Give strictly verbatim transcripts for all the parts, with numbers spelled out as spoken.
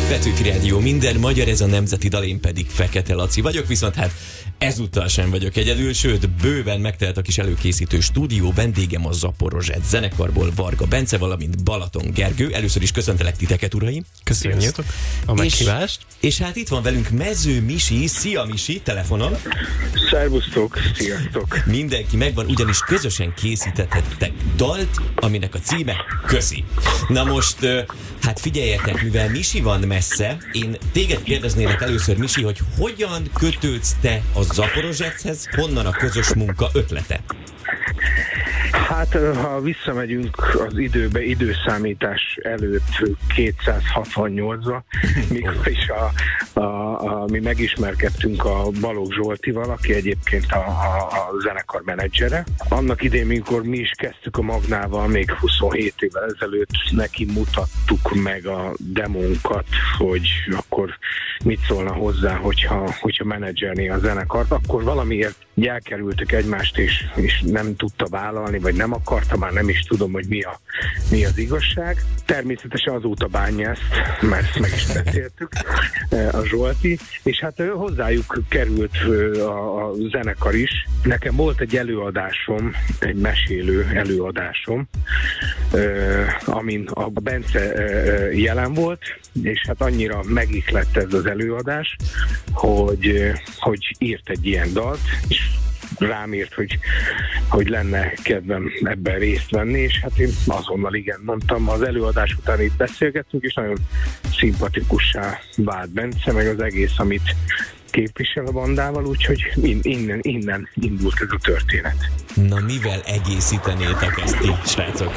Petőfi Rádió, minden magyar, ez a nemzeti dal, én pedig Fekete Laci vagyok, viszont hát ezúttal sem vagyok egyedül, sőt, bőven megtelt a kis előkészítő stúdió, vendégem a Zaporozsec zenekarból Varga Bence, valamint Balaton Gergő. Először is köszöntelek titeket, uraim! Köszönjük a meghívást! És, és hát itt van velünk Mező Misi. Szia Misi, telefonon! Szervusztok, sziasztok! Mindenki megvan, ugyanis közösen készítettek dalt, aminek a címe Köszi. Na most, hát figyeljetek, mivel Misi van messze, én téged kérdeznélek először, Misi, hogy hogyan kötődsz te a Zaporozsechez, honnan a közös munka ötlete? Hát, ha visszamegyünk az időbe, időszámítás előtt kétszázhatvannyolcba, mikor is a, a, a, mi megismerkedtünk a Balogh Zsoltival, aki egyébként a, a, a zenekar menedzsere. Annak idén, mikor mi is kezdtük a Magnával, még huszonhét évvel ezelőtt, neki mutattuk meg a demónkat, hogy akkor mit szólna hozzá, hogyha, hogyha menedzselné a zenekart. Akkor valamiért elkerültük egymást, és, és nem tudta vállalni, vagy nem akarta, már nem is tudom, hogy mi, a, mi az igazság. Természetesen azóta bánja ezt, mert ezt meg is beszéltük, a Zsolti, és hát hozzájuk került a, a zenekar is. Nekem volt egy előadásom, egy mesélő előadásom, amin a Bence jelen volt, és hát annyira megiklett ez az előadás, hogy, hogy írt egy ilyen dalt, és rám írt, hogy, hogy lenne kedvem ebben részt venni, és hát én azonnal igen mondtam. Az előadás után itt beszélgettünk, és nagyon szimpatikussá vált Bence, meg az egész, amit képvisel a bandával, úgyhogy innen, innen indult ez a történet. Na, mivel egészítenétek ezt ti, srácok?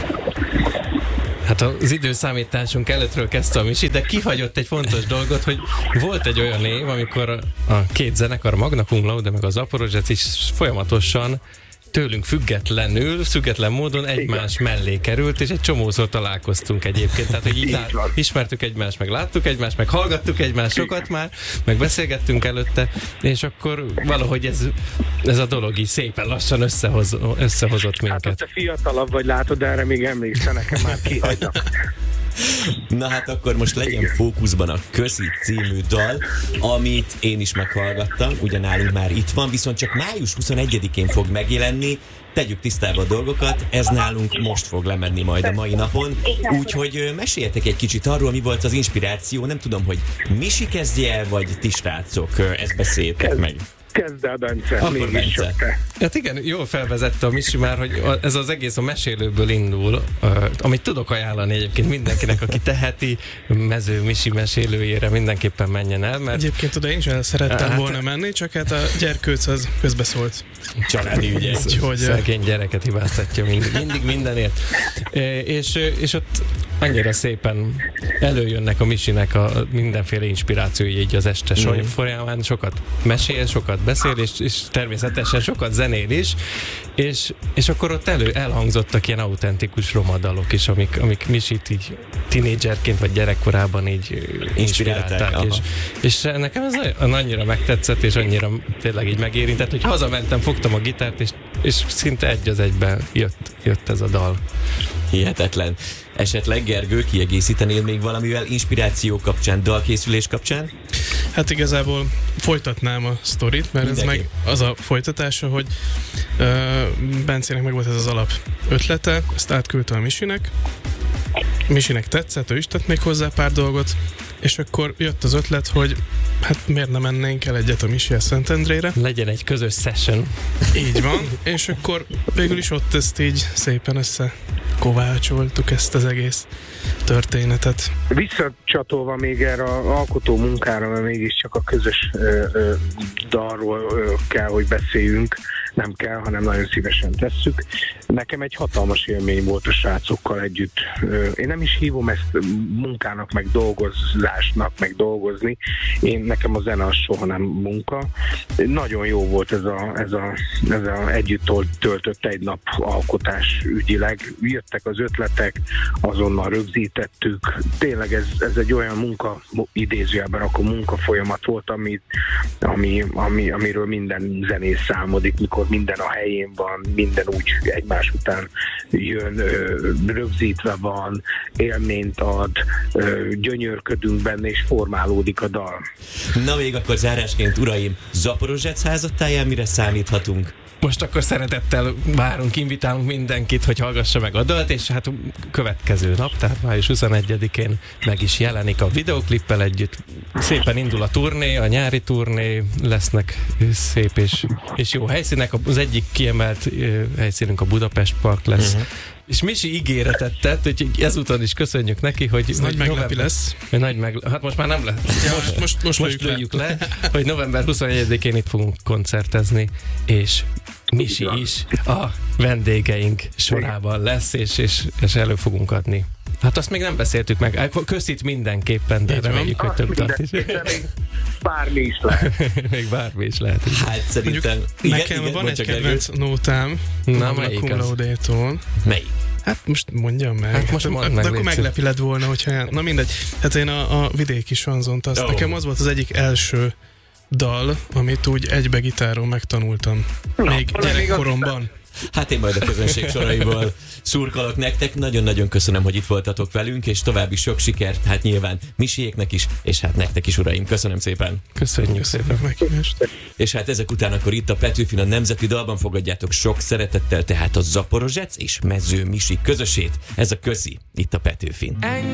Hát az időszámításunk előttről kezdte a Misi, de kihagyott egy fontos dolgot, hogy volt egy olyan év, amikor a két zenekar, Magna Cum Laude meg a Zaporozsec is folyamatosan tőlünk függetlenül, független módon egymás mellé került, és egy csomószor találkoztunk egyébként. Tehát, hogy így lát, ismertük egymást, meg láttuk egymást, meg hallgattuk egymást sokat már, meg beszélgettünk előtte, és akkor valahogy ez, ez a dolog így szépen lassan összehoz, összehozott minket. Hát, te fiatalabb vagy, látod, erre még emlékszel, nekem már kihagynak. Na hát akkor most legyen fókuszban a Köszi című dal, amit én is meghallgattam, ugyanálunk már itt van, viszont csak május huszonegyedikén fog megjelenni. Tegyük tisztába a dolgokat, ez nálunk most fog lemenni majd a mai napon, úgyhogy meséljetek egy kicsit arról, mi volt az inspiráció, nem tudom, hogy Misi kezdje el, vagy ti srácok, ezt beszéljétek meg. Kezd el, Bence, akkor Bence. Hát igen, jól felvezette a Misi már, hogy ez az egész a mesélőből indul, amit tudok ajánlani egyébként mindenkinek, aki teheti, Mező Misi mesélőjére mindenképpen menjen el, mert... Egyébként oda én is el szerettem hát, volna menni, csak hát a gyerkőc az közbeszólt. Családi ügye. Hogy szegény gyereket hibáztatja mindig, mindig mindenért. És, és ott annyira szépen előjönnek a Misinek a mindenféle inspirációi így az este mm. folyamán, sokat mesél, sokat beszél, és, és természetesen sokat zenél is, és, és akkor ott elő elhangzottak ilyen autentikus romadalok is, amik, amik Misit így tinédzserként vagy gyerekkorában így inspirálták. És, és nekem ez annyira megtetszett, és annyira tényleg így megérintett, hogy hazamentem, fogtam a gitárt, és, és szinte egy az egyben jött, jött ez a dal. Hihetetlen. Esetleg, Gergő, kiegészítenél még valamivel inspiráció kapcsán, dalkészülés kapcsán? Hát igazából folytatnám a sztorit, mert Mindenki. Ez meg az a folytatása, hogy uh, Bencének meg volt ez az alap ötlete, ezt átküldte a Misinek. Misinek tetszett, ő is tett még hozzá pár dolgot, és akkor jött az ötlet, hogy hát miért nem mennénk el egyet a Misihez Szentendrére. Legyen egy közös session. Így van, és akkor végül is ott ezt így szépen össze kovácsoltuk ezt az egész történetet. Visszacsatolva még erre az alkotó munkára, mert mégiscsak a közös ö, ö, dalról ö, kell, hogy beszéljünk, nem kell, hanem nagyon szívesen tesszük. Nekem egy hatalmas élmény volt a srácokkal együtt. Én nem is hívom ezt munkának, meg dolgozásnak, meg dolgozni. Én, nekem a zene az soha nem munka. Nagyon jó volt ez a, ez a, ez a együtt töltött egy nap alkotás ügyileg. Jöttek az ötletek, azonnal rögzítettük. Tényleg ez, ez egy olyan munka, idézőjelben akkor munkafolyamat volt, ami, ami, ami, amiről minden zenész álmodik, mikor amikor minden a helyén van, minden úgy egymás után jön, rögzítve van, élményt ad, gyönyörködünk benne, és formálódik a dal. Na még akkor zárásként, uraim, Zaporozsec házattáján mire számíthatunk? Most akkor szeretettel várunk, invitálunk mindenkit, hogy hallgassa meg a dalt, és hát következő nap, tehát május huszonegyedikén meg is jelenik a videoklippel együtt. Szépen indul a turné, a nyári turné, lesznek szép és, és jó helyszínek. Az egyik kiemelt helyszínünk a Budapest Park lesz. Uh-huh. És Misi ígéretet tett, úgyhogy ezúton is köszönjük neki, hogy... Ez nagy meglepi lesz. Nagy megl- hát most már nem lehet. Ja, most most, most, most lőjük le. le, hogy november huszonegyedikén itt fogunk koncertezni, és Misi is a vendégeink sorában lesz, és, és, és elő fogunk adni. Hát azt még nem beszéltük meg. Köszít mindenképpen, de reméljük, hogy több tart is. Bármi is lehet. Még bármi is lehet. Hát szerintem... Igen, nekem igen, van egy kedvenc nótám. Na, melyik az? Melyik? Hát most mondjam meg. Hát most mondd meg, de akkor meglepiled volna, hogyha... Na mindegy. Hát én a, a vidéki sanzont, azt, oh. nekem az volt az egyik első dal, amit úgy egybe gitáron megtanultam. Na, még gyerekkoromban. Hát én majd a közönség soraiból szurkolok nektek. Nagyon-nagyon köszönöm, hogy itt voltatok velünk, és további sok sikert, hát nyilván Misiéknek is, és hát nektek is, uraim. Köszönöm szépen. Köszönjük, Köszönjük szépen. Meghívást. És hát ezek után akkor itt a Petőfin a Nemzeti Dalban fogadjátok sok szeretettel, tehát a Zaporozsec és Mező Misi közösét. Ez a Köszi, itt a Petőfin.